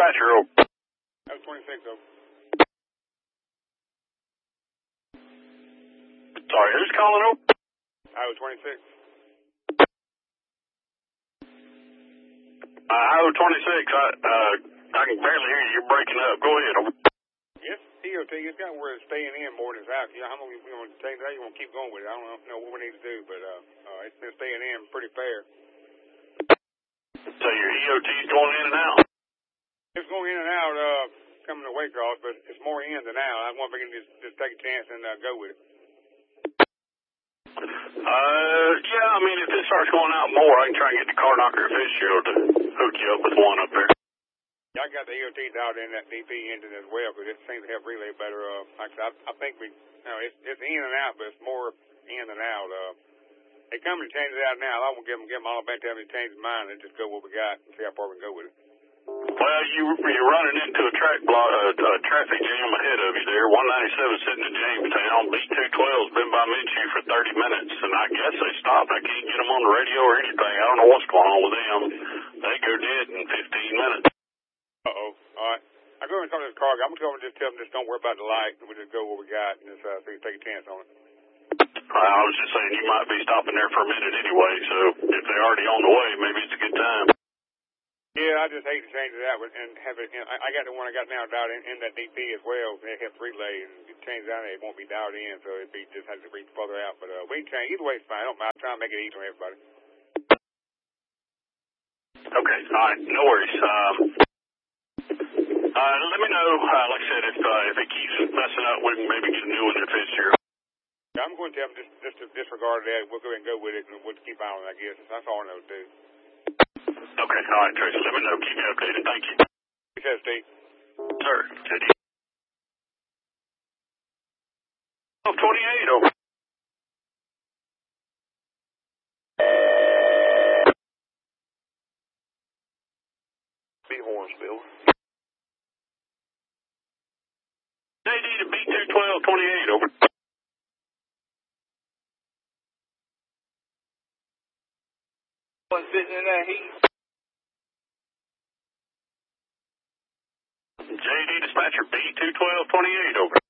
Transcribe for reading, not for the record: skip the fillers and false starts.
dispatcher, over. That was 26, over. Sorry, who's calling, over? I was 26. Iowa 26, I can barely hear you. You're breaking up. Go ahead, over. Yes, DOT, it's got where it's staying in more than it's out. How long you going to change that? You want to keep going with it? I don't know what we need to do, but it's been staying in pretty fair. So your EOT's going in and out? It's going in and out, coming to Waycross, but it's more in than out. I wonder if we can just take a chance and go with it. Yeah, I mean, if it starts going out more, I can try and get the car knocker at Fitzgerald to hook you up with one up there. Yeah, I got the EOT dialed in that DP engine as well, because it seems to help relay better. Like I said, I think it's in and out, but it's more in than out. They come and change it out now. I won't give them all a bunch of them to change their mind and just go what we got and see how far we can go with it. Well, you're running into a traffic jam ahead of you there. 197 sitting in Jamestown. B212's been by Minshew for 30 minutes, and I guess they stopped. I can't get them on the radio or anything. I don't know what's going on with them. They go dead in 15 minutes. Uh-oh. All right. I go and come to this car. I'm going to just tell them just don't worry about the light. We'll just go what we got and just take a chance on it. I was just saying you might be stopping there for a minute anyway, so if they're already on the way, maybe it's a good time. Yeah, I just hate to change it out and have it. I got the one I got now dialed in that DP as well. It helps relay and change out. It won't be dialed in, so it'd be just have to reach further out. But we can change either way. It's fine. I don't mind. I'm trying to make it easy on everybody. Okay, all right, no worries. Let me know. Like I said, if it keeps messing up, we can maybe get a new one if it's here. Yeah, I'm going to tell them just to disregard that. We'll go ahead and go with it, and we'll keep on it, I guess. That's all I know to do. Okay, all right, Tracy. Let me know. Keep me updated. Thank you. Yes, Steve. Sir, 28 over. Be Hornsville. JD to B212, 28 over. One sitting in that heat. JD dispatcher B212, 28 over.